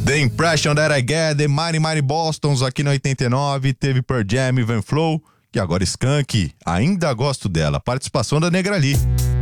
The Impression That I Get, The Mighty Mighty Bostons aqui no 89, teve Pearl Jam, Van Flow, e agora Skank, ainda gosto dela, participação da Negra Lee.